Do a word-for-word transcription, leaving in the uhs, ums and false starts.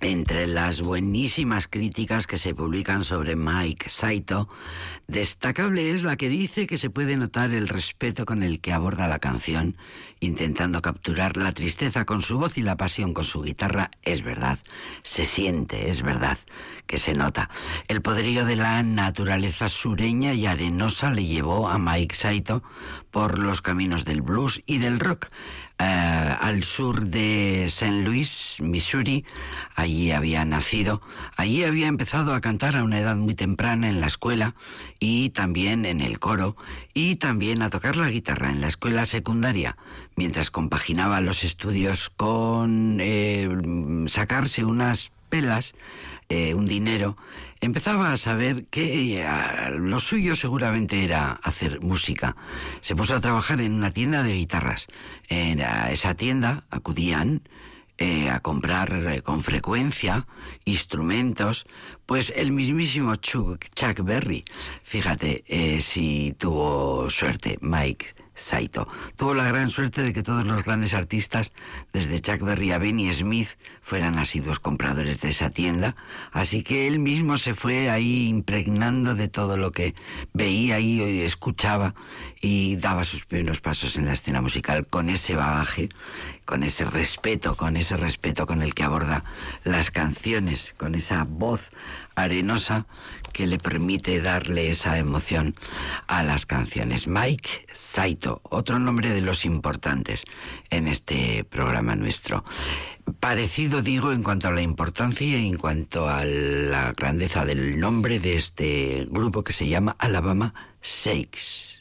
Entre las buenísimas críticas que se publican sobre Mike Saito, destacable es la que dice que se puede notar el respeto con el que aborda la canción, intentando capturar la tristeza con su voz y la pasión con su guitarra. Es verdad, se siente, es verdad, que se nota. El poderío de la naturaleza sureña y arenosa le llevó a Mike Saito por los caminos del blues y del rock. Uh, al sur de Saint Louis, Missouri. Allí había nacido, allí había empezado a cantar a una edad muy temprana en la escuela y también en el coro y también a tocar la guitarra en la escuela secundaria, mientras compaginaba los estudios con eh, sacarse unas pelas, eh, un dinero. Empezaba a saber que eh, lo suyo seguramente era hacer música. Se puso a trabajar en una tienda de guitarras. En a esa tienda acudían eh, a comprar eh, con frecuencia instrumentos, pues el mismísimo Chuck, Chuck Berry. Fíjate eh, si tuvo suerte Mike Saito. Tuvo la gran suerte de que todos los grandes artistas, desde Chuck Berry a Benny Smith, fueran asiduos compradores de esa tienda, así que él mismo se fue ahí impregnando de todo lo que veía y escuchaba y daba sus primeros pasos en la escena musical con ese bagaje, con ese respeto, con ese respeto con el que aborda las canciones, con esa voz arenosa que le permite darle esa emoción a las canciones. Mike Saito, otro nombre de los importantes en este programa nuestro. Parecido, digo, en cuanto a la importancia y en cuanto a la grandeza del nombre de este grupo que se llama Alabama Shakes.